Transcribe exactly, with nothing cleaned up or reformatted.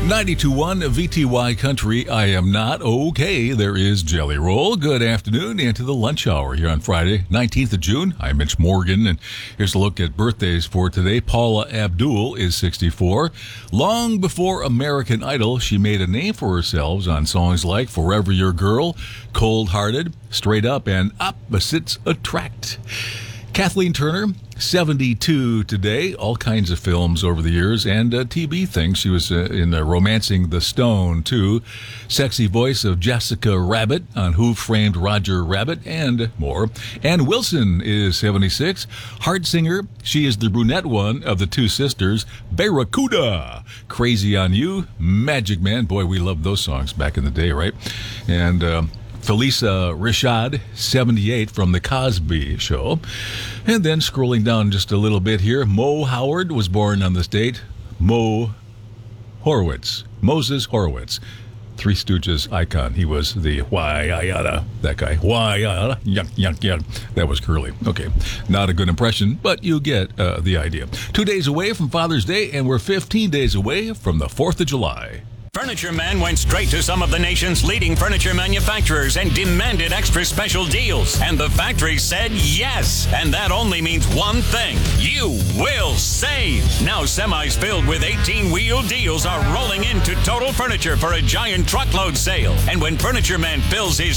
ninety-two point one V T Y Country, I am not okay. There is Jelly Roll. Good afternoon into the lunch hour here on Friday, nineteenth of June. I'm Mitch Morgan, and here's a look at birthdays for today. Paula Abdul is sixty-four. Long before American Idol, she made a name for herself on songs like Forever Your Girl, Cold Hearted, Straight Up, and Opposites Attract. Kathleen Turner, seventy-two today. All kinds of films over the years and uh, T V things. She was uh, in uh, Romancing the Stone, too. Sexy voice of Jessica Rabbit on Who Framed Roger Rabbit and more. Ann Wilson is seventy-six. Heart singer. She is the brunette one of the two sisters. Barracuda. Crazy on You. Magic Man. Boy, we loved those songs back in the day, right? And... Um, Felisa Rashad, seventy-eight, from The Cosby Show. And then scrolling down just a little bit here, Mo Howard was born on this date. Mo Horowitz, Moses Horowitz, Three Stooges icon. He was the why I oughta, that guy. Why I oughta, yuck, yuck, yuck. That was Curly. Okay, not a good impression, but you get uh, the idea. Two days away from Father's Day, and we're fifteen days away from the fourth of July. Furniture Man went straight to some of the nation's leading furniture manufacturers and demanded extra special deals. And the factory said yes. And that only means one thing. You will save. Now semis filled with eighteen-wheel deals are rolling into Total Furniture for a giant truckload sale. And when Furniture Man fills his